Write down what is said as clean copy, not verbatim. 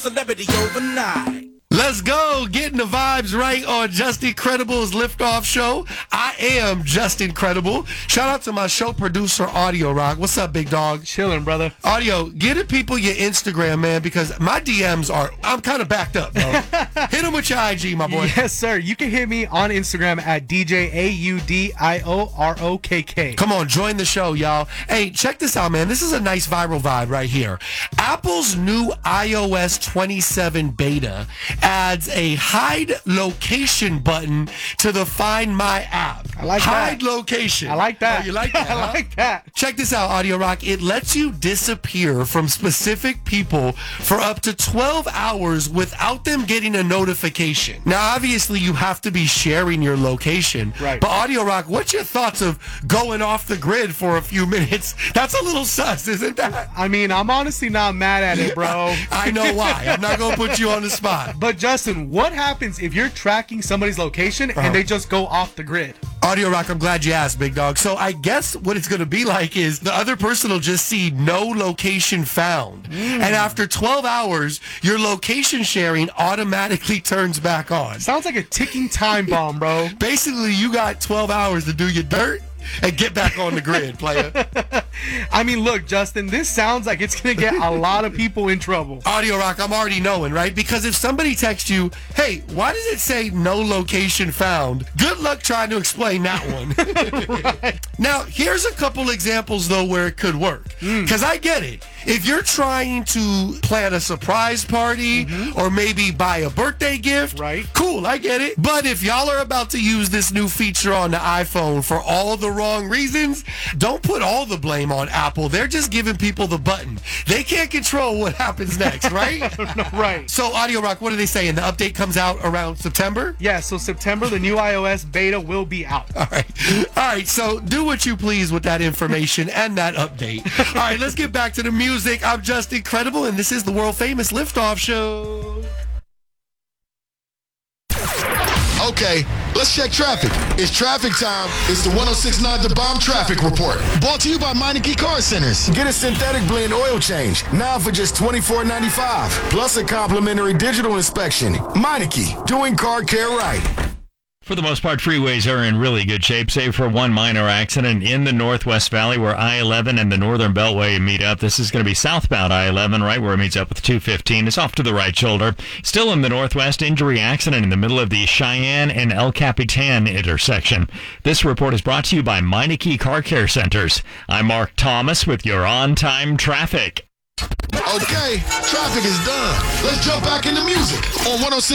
Celebrity overnight. Let's go. Getting the vibes right on Just Incredible's Liftoff Show. I am Just Incredible. Shout out to my show producer, Audio Rock. What's up, big dog? Chilling, brother. Audio, get the people your Instagram, man, because my DMs I'm kind of backed up, bro. Hit them with your IG, my boy. Yes, sir. You can hit me on Instagram at DJAUDIOROKK. Come on, join the show, y'all. Hey, check this out, man. This is a nice viral vibe right here. Apple's new iOS 27 beta adds a hide location button to the Find My app. I like hide that. location. I like that. Oh, you like that? I huh? like that. Check this out, Audio Rock. It lets you disappear from specific people for up to 12 hours without them getting a notification. Now, obviously, you have to be sharing your location. Right. But Audio Rock, what's your thoughts of going off the grid for a few minutes? That's a little sus, isn't that? I mean, I'm honestly not mad at it, bro. I know why. I'm not going to put you on the spot. But Justin, what happens if you're tracking somebody's location and they just go off the grid? Audio Rock, I'm glad you asked, big dog. So I guess what it's going to be like is the other person will just see no location found. And after 12 hours, your location sharing automatically turns back on. Sounds like a ticking time bomb, bro. Basically, you got 12 hours to do your dirt and get back on the grid, player. I mean, look, Justin, this sounds like it's going to get a lot of people in trouble. Audio Rock, I'm already knowing, right? Because if somebody texts you, hey, why does it say no location found? Good luck trying to explain that one. Right. Now, here's a couple examples, though, where it could work. Because I get it. If you're trying to plan a surprise party or maybe buy a birthday gift, Right. cool, I get it. But if y'all are about to use this new feature on the iPhone for all the wrong reasons, don't put all the blame on Apple. They're just giving people the button. They can't control what happens next, right? Right. So, Audio Rock, what are they saying? The update comes out around September? Yeah, so September, the new iOS beta will be out. All right, so do what you please with that information and that update. All right, let's get back to the music. I'm Just Incredible, and this is the world-famous Liftoff Show. Okay, let's check traffic. It's traffic time. It's the 106.9 The Bomb Traffic Report. Brought to you by Meineke Car Centers. Get a synthetic blend oil change now for just $24.95. Plus a complimentary digital inspection. Meineke, doing car care right. For the most part, freeways are in really good shape, save for one minor accident in the Northwest Valley where I-11 and the Northern Beltway meet up. This is going to be southbound I-11, right where it meets up with 215. It's off to the right shoulder. Still in the Northwest, injury accident in the middle of the Cheyenne and El Capitan intersection. This report is brought to you by Meineke Car Care Centers. I'm Mark Thomas with your on-time traffic. Okay, traffic is done. Let's jump back into music on 106.